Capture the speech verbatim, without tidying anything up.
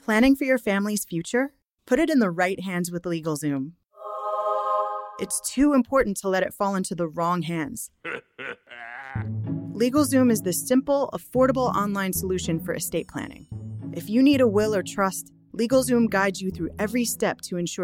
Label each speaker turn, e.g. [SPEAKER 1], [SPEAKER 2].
[SPEAKER 1] Planning for your family's future? Put it in the right hands with LegalZoom. It's too important to let it fall into the wrong hands. LegalZoom is the simple, affordable online solution for estate planning. If you need a will or trust, LegalZoom guides you through every step to ensure